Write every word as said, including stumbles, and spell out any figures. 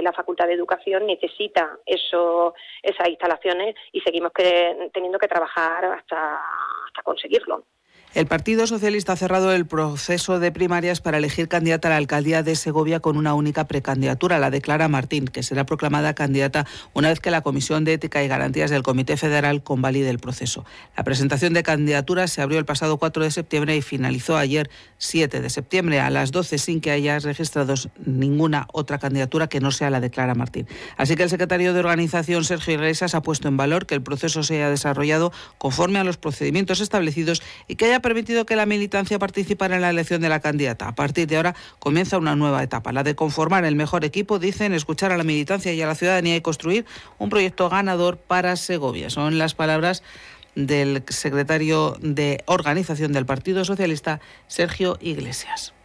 eh, la Facultad de Educación necesita eso, esas instalaciones y seguimos que, teniendo que trabajar hasta, hasta conseguirlo. El Partido Socialista ha cerrado el proceso de primarias para elegir candidata a la alcaldía de Segovia con una única precandidatura, la de Clara Martín, que será proclamada candidata una vez que la Comisión de Ética y Garantías del Comité Federal convalide el proceso. La presentación de candidaturas se abrió el pasado cuatro de septiembre y finalizó ayer siete de septiembre a las doce sin que haya registrado ninguna otra candidatura que no sea la de Clara Martín. Así que el secretario de Organización, Sergio Iglesias, ha puesto en valor que el proceso se haya desarrollado conforme a los procedimientos establecidos y que haya permitido que la militancia participara en la elección de la candidata. A partir de ahora comienza una nueva etapa, la de conformar el mejor equipo, dicen, escuchar a la militancia y a la ciudadanía y construir un proyecto ganador para Segovia. Son las palabras del secretario de Organización del Partido Socialista, Sergio Iglesias.